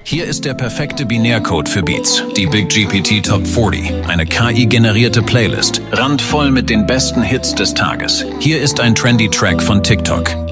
Hier ist der perfekte Binärcode für Beats, die Big GPT Top 40, eine KI-generierte Playlist, randvoll mit den besten Hits des Tages. Hier ist ein trendy Track von TikTok.